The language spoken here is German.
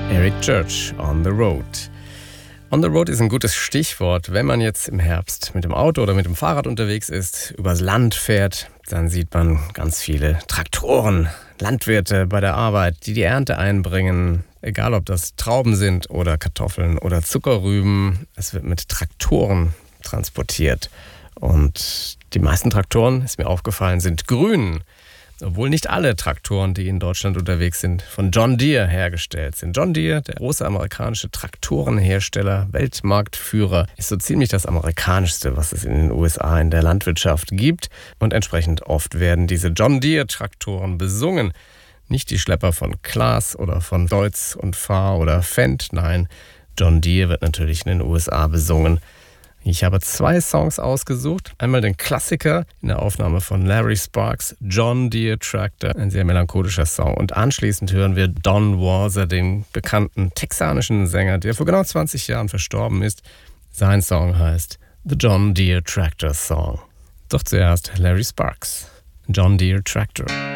Eric Church, On the Road. On the Road ist ein gutes Stichwort. Wenn man jetzt im Herbst mit dem Auto oder mit dem Fahrrad unterwegs ist, übers Land fährt, dann sieht man ganz viele Traktoren, Landwirte bei der Arbeit, die Ernte einbringen. Egal, ob das Trauben sind oder Kartoffeln oder Zuckerrüben, es wird mit Traktoren transportiert. Und die meisten Traktoren, ist mir aufgefallen, sind grün. Obwohl nicht alle Traktoren, die in Deutschland unterwegs sind, von John Deere hergestellt sind. John Deere, der große amerikanische Traktorenhersteller, Weltmarktführer, ist so ziemlich das amerikanischste, was es in den USA in der Landwirtschaft gibt. Und entsprechend oft werden diese John Deere-Traktoren besungen. Nicht die Schlepper von Claas oder von Deutz und Fahr oder Fendt. Nein, John Deere wird natürlich in den USA besungen. Ich habe 2 Songs ausgesucht. Einmal den Klassiker in der Aufnahme von Larry Sparks, John Deere Tractor, ein sehr melancholischer Song. Und anschließend hören wir Don Walser, den bekannten texanischen Sänger, der vor genau 20 Jahren verstorben ist. Sein Song heißt The John Deere Tractor Song. Doch zuerst Larry Sparks, John Deere Tractor.